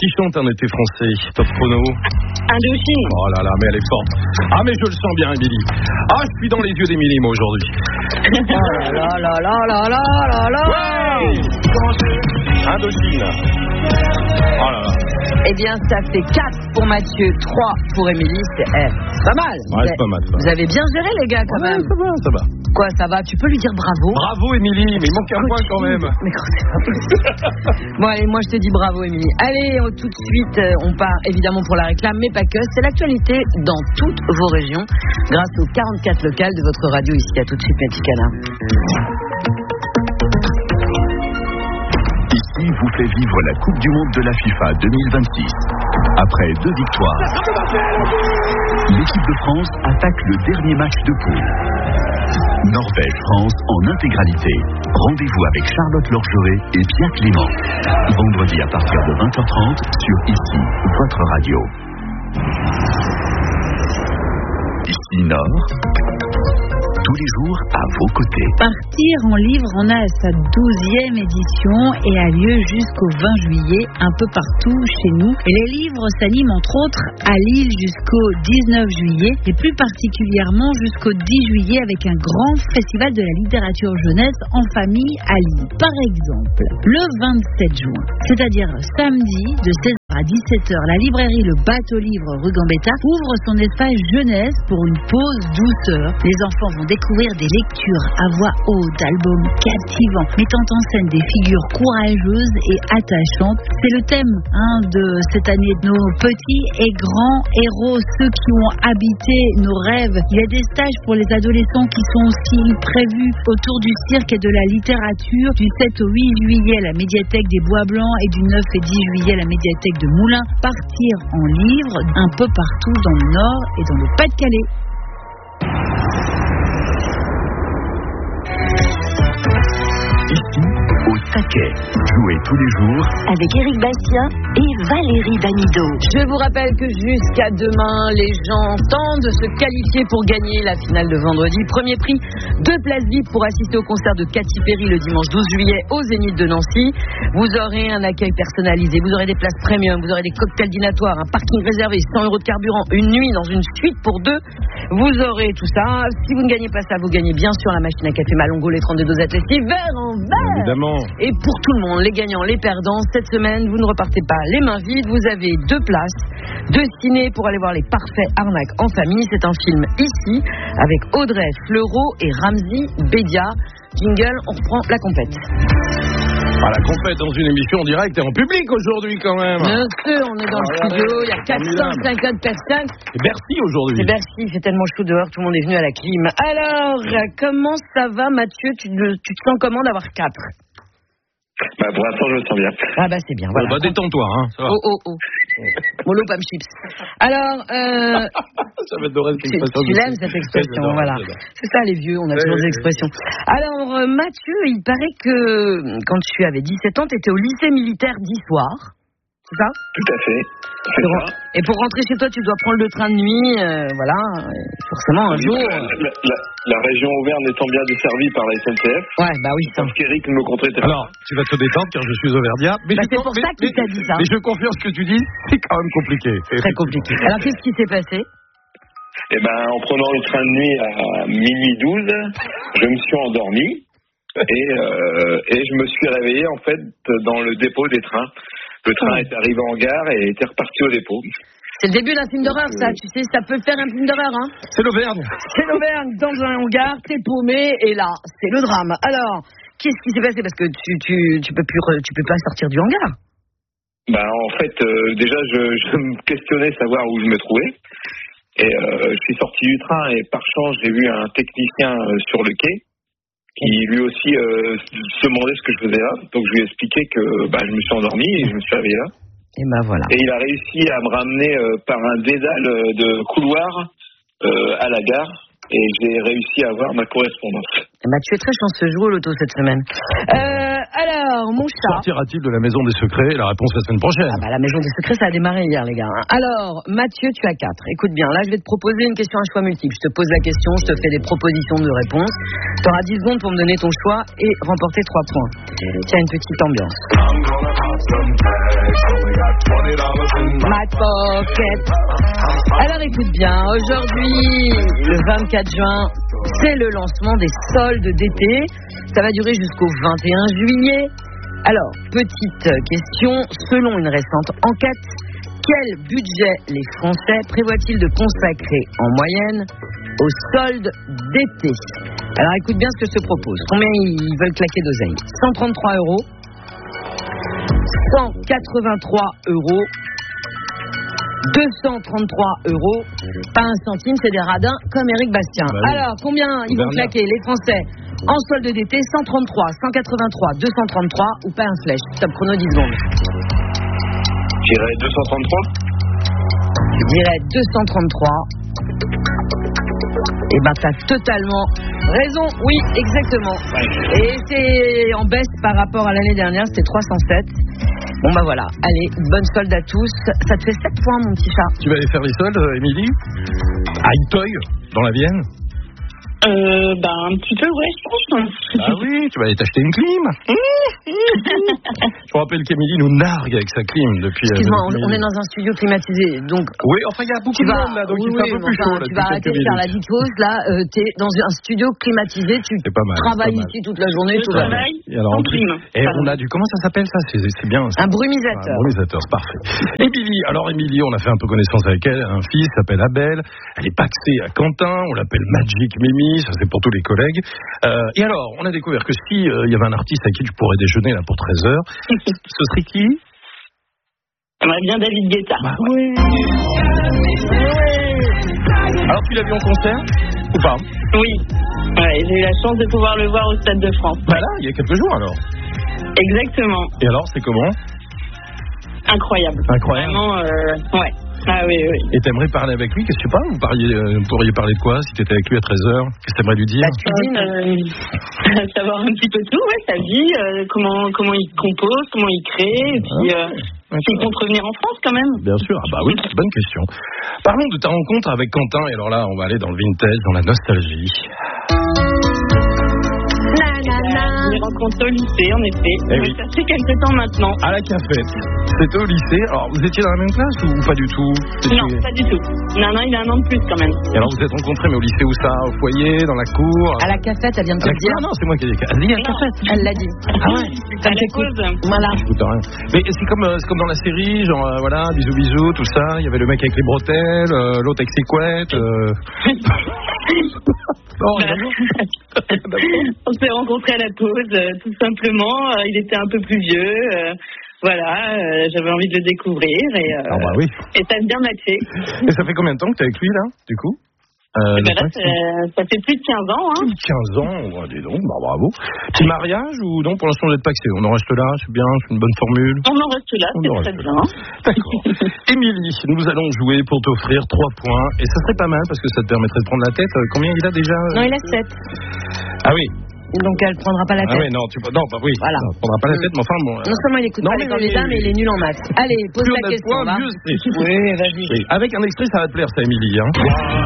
qui chante un été français? Top chrono. Indochine. Oh là là, mais elle est forte. Ah, mais je le sens bien, Émilie. Ah, je suis dans les yeux d'Émilie, moi, aujourd'hui. Oh là là là là là là là. Ouais. Indochine. Oh là là. Eh bien, ça fait 4 pour Mathieu, 3 pour Émilie. C'est pas mal. Ouais, c'est pas mal. Vous avez bien géré, les gars, quand même. Ça va. Quoi, ça va? Tu peux lui dire bravo? Bravo, Émilie, mais il manque un point quand même. Mais c'est pas possible. Bon, allez, moi je te dis bravo, Émilie. Allez, tout de suite, on part évidemment pour la réclame, mais pas que. C'est l'actualité dans toutes vos régions, grâce aux 44 locales de votre radio ici. À tout de suite, Meticana. Ici vous fait vivre la Coupe du Monde de la FIFA 2026. Après 2 victoires, l'équipe de France attaque le dernier match de poule. Norvège-France en intégralité. Rendez-vous avec Charlotte Lorgeret et Pierre Clément. Vendredi à partir de 20h30 sur Ici, votre radio. Ici Nord. Tous les jours à vos côtés. Partir en livre en a sa 12e édition et a lieu jusqu'au 20 juillet un peu partout chez nous. Et les livres s'animent entre autres à Lille jusqu'au 19 juillet et plus particulièrement jusqu'au 10 juillet avec un grand festival de la littérature jeunesse en famille à Lille. Par exemple, le 27 juin, c'est-à-dire samedi de 16h à 17h, la librairie Le Bateau Livre rue Gambetta ouvre son espace jeunesse pour une pause douceur. Les enfants vont découvrir des lectures à voix haute, albums captivants, mettant en scène des figures courageuses et attachantes. C'est le thème de cette année de nos petits et grands héros, ceux qui ont habité nos rêves. Il y a des stages pour les adolescents qui sont aussi prévus autour du cirque et de la littérature, du 7 au 8 juillet à la médiathèque des Bois Blancs et du 9 et 10 juillet à la médiathèque de Moulins. Partir en livre un peu partout dans le Nord et dans le Pas-de-Calais. Ici, au taquet. Jouez tous les jours avec Éric Bastien et Valérie Danido. Je vous rappelle que jusqu'à demain, les gens tentent de se qualifier pour gagner la finale de vendredi. Premier prix, 2 places vides pour assister au concert de Katy Perry le dimanche 12 juillet au Zénith de Nancy. Vous aurez un accueil personnalisé, vous aurez des places premium, vous aurez des cocktails dînatoires, un parking réservé, 100 € de carburant, une nuit dans une suite pour 2. Vous aurez tout ça. Si vous ne gagnez pas ça, vous gagnez bien sûr la machine à café Malongo, les 32 dosettes lessives, verre en verre. Évidemment. Et pour tout le monde, les gagnants, les perdants, cette semaine, vous ne repartez pas les mains vides. Vous avez 2 places de ciné pour aller voir Les Parfaits Arnaques en famille. C'est un film ici avec Audrey Fleurot et Ramzy Bedia. Jingle, on reprend la compète. Ah, la compète dans une émission en direct et en public aujourd'hui quand même. Bien sûr, on est dans le studio, il y a 450 personnes. C'est Bercy aujourd'hui. C'est Bercy, c'est tellement chaud dehors, tout le monde est venu à la clim. Alors, comment ça va Mathieu? Tu te sens comment d'avoir 4? Bah, pour l'instant, je me sens bien. Ah bah c'est bien, voilà. Bah détends-toi, hein. Ça va. Oh. Molo Pam Chips. Alors, ça va être de tu l'aimes cette expression, voilà. C'est ça les vieux, on a toujours des expressions. Alors Mathieu, il paraît que quand tu avais 17 ans, tu étais au lycée militaire d'Issoire. C'est ça? Tout à fait. C'est ça. Et pour rentrer chez toi, tu dois prendre le train de nuit, voilà. Forcément, un jour. La région Auvergne étant bien desservie par la SNCF. Ouais, bah oui, ça. Parce qu'Éric me comptait. Alors, tu vas te détendre car je suis auvergnat. Mais c'est pour ça qu'il t'a dit ça. Mais je confirme ce que tu dis, c'est quand même compliqué. C'est très compliqué. Alors, qu'est-ce qui s'est passé? Eh ben, en prenant le train de nuit à minuit 12, je me suis endormi et je me suis réveillé en fait dans le dépôt des trains. Le train est arrivé en gare et était reparti au dépôt. C'est le début d'un film d'horreur, ça. Tu sais, ça peut faire un film d'horreur, hein. C'est l'Auvergne. C'est l'Auvergne, dans un hangar, t'es paumé, et là, c'est le drame. Alors, qu'est-ce qui s'est passé? Parce que tu peux pas sortir du hangar. Bah, en fait, déjà, je me questionnais savoir où je me trouvais. Et je suis sorti du train et par chance, j'ai vu un technicien sur le quai qui lui aussi se demandait ce que je faisais là. Donc je lui ai expliqué que je me suis endormi et je me suis réveillé là. Et ben voilà. Et il a réussi à me ramener par un dédale de couloir à la gare. Et j'ai réussi à avoir ma correspondance. Bah, tu es très chanceux, joue au loto cette semaine. Alors, mon chat... Sortira-t-il de la maison des secrets? La réponse la semaine prochaine. Ah bah, la maison des secrets, ça a démarré hier, les gars. Alors, Mathieu, tu as 4. Écoute bien, là, je vais te proposer une question à choix multiple. Je te pose la question, je te fais des propositions de réponse. Tu auras 10 secondes pour me donner ton choix et remporter 3 points. Tiens, une petite ambiance. pocket. Alors écoute bien, aujourd'hui, le 24 juin, c'est le lancement des soldes d'été. Ça va durer jusqu'au 21 juillet. Alors, petite question, selon une récente enquête, quel budget les Français prévoient-ils de consacrer en moyenne aux soldes d'été? Alors écoute bien ce que je te propose. Combien ils veulent claquer d'oseille? 133 €, 183 €, 233 €, pas un centime, c'est des radins comme Éric Bastien. Bah oui. Alors, combien ils vont claquer les Français en solde d'été? 133, 183, 233 ou pas un flèche? Top chrono 10 secondes. J'irais 233. Je dirais 233. Et ben t'as totalement raison, oui, exactement. Et c'est en baisse par rapport à l'année dernière, c'était 307. Bon bah voilà, allez, bonne solde à tous. Ça te fait 7 points mon petit chat. Tu vas aller faire les soldes, Émilie? À Itoy, dans la Vienne? Un petit peu, ouais, je pense. Ah oui, tu vas aller t'acheter une clim. Je vous rappelle qu'Émilie nous nargue avec sa clim depuis... Excuse-moi, on est dans un studio climatisé, donc... Oui, enfin, il y a beaucoup de monde là, donc il fait un peu plus chaud. Là, tu vas arrêter de faire la dictose, là, t'es dans un studio climatisé, tu travailles ici toute la journée, tout va bien. Et alors, on a du... Comment ça s'appelle ça? C'est bien. Un brumisateur. Un brumisateur, c'est parfait. Émilie, on a fait un peu connaissance avec elle, un fils s'appelle Abel, elle est paxée à Quentin, on l'appelle Magic Mimi, ça c'est pour tous les collègues. Et alors, on a découvert que si il y avait un artiste à qui tu pourrais déjeuner là pour 13h, ce serait qui? J'aimerais bien David Guetta. Bah oui. Alors tu l'as vu en concert ou pas? Oui. Ouais, j'ai eu la chance de pouvoir le voir au Stade de France. Bah là, il y a quelques jours alors. Exactement. Et alors, c'est comment? Incroyable. Vraiment, ouais. Ah oui. Et t'aimerais parler avec lui? Qu'est-ce que tu parles? Vous pourriez parler de quoi si t'étais avec lui à 13h? Qu'est-ce que t'aimerais lui dire? Savoir un petit peu tout, ouais, sa vie, comment il compose, comment il crée, et puis s'il compte revenir en France quand même. Bien sûr, ah bah oui, bonne question. Parlons de ta rencontre avec Quentin, et alors là, on va aller dans le vintage, dans la nostalgie. On est rencontrés au lycée, en effet. Ça fait quelques temps maintenant. À la cafette. C'était au lycée. Alors, vous étiez dans la même classe ou pas du tout? Non, pas du tout. Non, il a un an de plus quand même. Et alors, vous êtes rencontrés, mais au lycée où ça? Au foyer, dans la cour? À la cafette, elle vient de te le dire. Non, c'est moi qui ai dit. Elle dit à la cafette. Elle l'a dit. Ah ouais? À la pause. Voilà. Mais c'est comme dans la série, genre, voilà, bisous, tout ça. Il y avait le mec avec les bretelles, l'autre avec ses couettes. On s'est rencontrés à la pause, tout simplement. Il était un peu plus vieux. J'avais envie de le découvrir. Et ça a bien matché. Et ça fait combien de temps que tu es avec lui, là, du coup? Ça fait plus de 15 ans. Hein. 15 ans, dis donc, bravo. Petit mariage ou non? Pour l'instant, vous n'êtes pas axé. On en reste là, c'est bien, c'est une bonne formule. On en reste là, c'est très bien. D'accord. Émilie, nous allons jouer pour t'offrir 3 points. Et ça serait pas mal parce que ça te permettrait de prendre la tête. Combien il a déjà? Non, il a 7. Ah oui. Donc elle prendra pas la tête. Ah oui, non, oui. Voilà. Elle prendra pas la tête, mais enfin bon. Non seulement il écoute pas les candidats, mais il est nul en maths. Allez, pose la question. Oui, vas-y. Avec un extrait, ça va te plaire, ça, Émilie. Hein.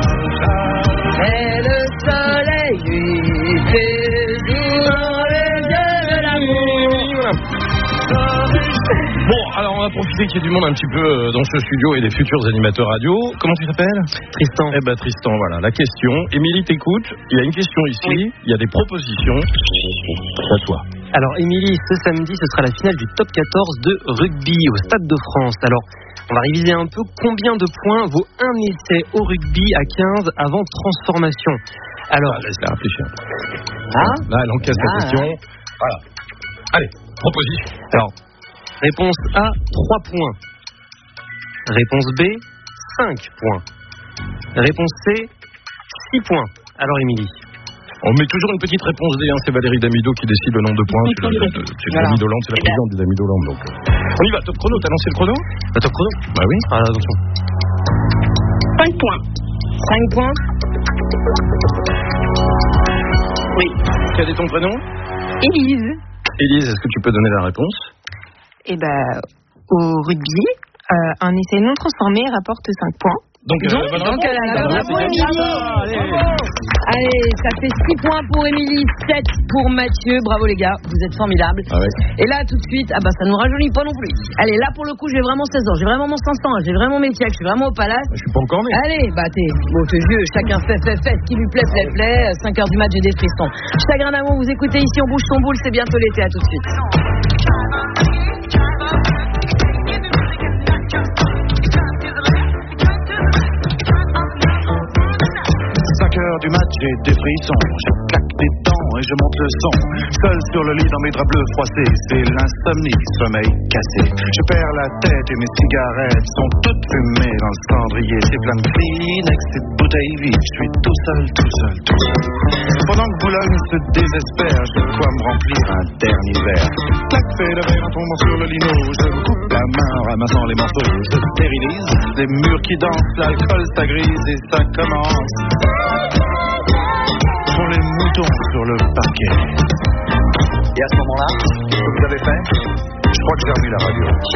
Et le soleil lui fait jour les yeux de l'amour. Bon, alors on va profiter qu'il y ait du monde un petit peu dans ce studio et des futurs animateurs radio. Comment tu t'appelles? Tristan. Eh ben Tristan, voilà, la question. Émilie t'écoute, il y a une question ici, il y a des propositions. C'est à toi. Alors Émilie, ce samedi, ce sera la finale du top 14 de rugby au Stade de France. Alors, on va réviser un peu combien de points vaut un essai au rugby à 15 avant transformation. Alors, laisse-la réfléchir. Là, elle encaisse la question. Voilà. Allez, proposition. Alors, réponse A, 3 points. Réponse B, 5 points. Réponse C, 6 points. Alors, Émilie? On met toujours une petite réponse D, c'est Valérie Damido qui décide le nombre de points. C'est Damido-Land, c'est la présidente de Damido-Land. Donc. On y va, top chrono, t'as lancé le chrono? Top chrono? Bah oui. Attention. 5 points. 5 points? Oui. Quel est ton prénom? Élise. Élise, est-ce que tu peux donner la réponse? Au rugby, un essai non transformé rapporte 5 points. Donc elle a la bonne pour Émilie. Allez, ça fait 6 points pour Émilie, 7 pour Mathieu. Bravo les gars, vous êtes formidables. Ah ouais. Et là, tout de suite, ça nous rajeunit pas non plus. Allez, là pour le coup, j'ai vraiment 16 ans, j'ai vraiment mon 500 ans, j'ai vraiment mes tiacs, je suis vraiment au palace. Je suis pas encore né. Allez, t'es vieux, chacun fait, ce qui lui plaît. 5h du match, j'ai des frissons. Chagrin d'amour, vous écoutez ici, on bouge son boule, c'est bientôt l'été, à tout de suite. 5h du match, j'ai des frissons. Je claque des dents et je monte le son. Seul sur le lit dans mes draps bleus froissés, c'est l'insomnie, sommeil cassé. Je perds la tête et mes cigarettes sont toutes fumées dans le cendrier. C'est plein de Kleenex et de bouteilles vides. Je suis tout seul. Pendant que Boulogne se désespère, j'ai de quoi me remplir un dernier verre. Clac, fait de verre en tombant sur le lino. Je me coupe la main en ramassant les morceaux. Je stérilise les murs qui dansent, l'alcool ça grise et ça commence. Sont les moutons sur le parquet. Et à ce moment-là, ce que vous avez fait? Je crois que j'ai remis la radio.